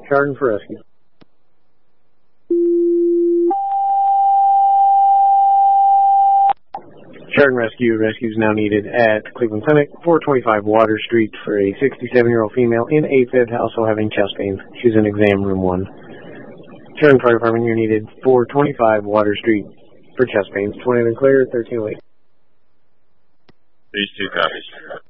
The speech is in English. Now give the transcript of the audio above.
Chardon for rescue. Chardon rescue. Rescue is now needed at Cleveland Clinic, 425 Water Street, for a 67-year-old female in AFib, also having chest pains. She's in exam room 1. Chardon Fire Department, you're needed, 425 Water Street for chest pains. 20 and clear, 13 away. These 2 copies.